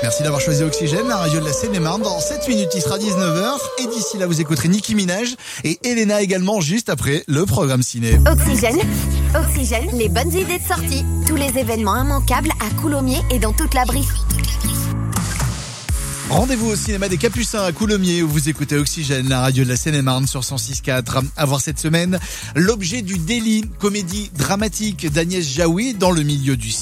Merci d'avoir choisi Oxygène, la radio de la Seine-et-Marne. Dans 7 minutes, il sera 19h. Et d'ici là, vous écouterez Nicki Minaj et Elena également, juste après le programme ciné. Oxygène. Oxygène, les bonnes idées de sortie. Tous les événements immanquables à Coulommiers et dans toute la Brie. Rendez-vous au cinéma des Capucins à Coulommiers où vous écoutez Oxygène, la radio de la Seine-et-Marne sur 106.4. À voir cette semaine, L'objet du délit, comédie dramatique d'Agnès Jaoui dans le milieu du cinéma.